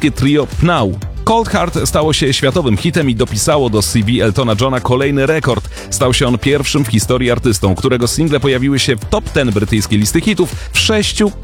brytyjskie trio Pnau. Cold Heart stało się światowym hitem i dopisało do CV Eltona Johna kolejny rekord. Stał się on pierwszym w historii artystą, którego single pojawiły się w top 10 brytyjskiej listy hitów w 6